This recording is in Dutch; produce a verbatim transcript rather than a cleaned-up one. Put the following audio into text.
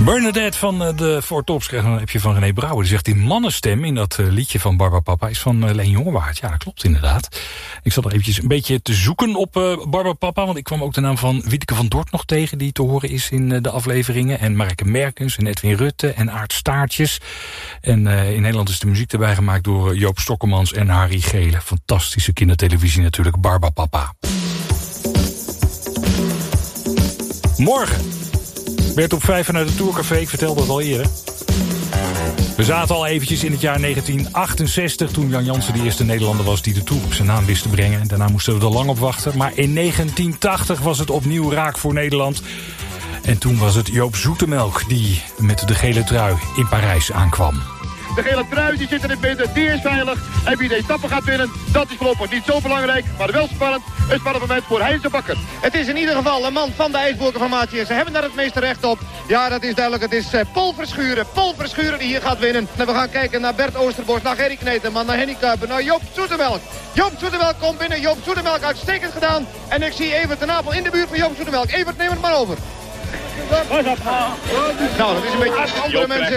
Bernadette van de Four Tops krijgt een appje van René Brouwer. Die zegt, die mannenstem in dat liedje van Barbapapa is van Leen Jongewaard. Ja, dat klopt inderdaad. Ik zat er eventjes een beetje te zoeken op uh, Barbapapa. Want ik kwam ook de naam van Wieteke van Dort nog tegen, die te horen is in uh, de afleveringen. En Marike Merkens en Edwin Rutte en Aart Staartjes. En uh, in Nederland is de muziek erbij gemaakt door Joop Stokkemans en Harry Gele. Fantastische kindertelevisie natuurlijk, Barbapapa. Morgen werd op vijf vanuit het Tourcafé, ik vertelde het al eerder. We zaten al eventjes in het jaar negentien achtenzestig... toen Jan Jansen de eerste Nederlander was die de Tour op zijn naam wist te brengen. En daarna moesten we er lang op wachten. Maar in negentien tachtig was het opnieuw raak voor Nederland. En toen was het Joop Zoetemelk die met de gele trui in Parijs aankwam. De gele trui die zit er in het midden, die is veilig. En wie deze etappe gaat winnen, dat is voorlopig niet zo belangrijk. Maar wel spannend, een spannend moment voor Heinz de Bakker. Het is in ieder geval een man van de ijsbolkenformatie. En ze hebben daar het meeste recht op. Ja, dat is duidelijk. Het is uh, Paul Verschuren. Paul Verschuren die hier gaat winnen. En we gaan kijken naar Bert Oosterbos, naar Gerry Kneteman, naar Henny Kuiper, naar Joop Zoetemelk. Joop Zoetemelk komt binnen. Joop Zoetemelk uitstekend gedaan. En ik zie Evert de Napel in de buurt van Joop Zoetemelk. Evert, neem het maar over. Nou, dat is een beetje andere mensen.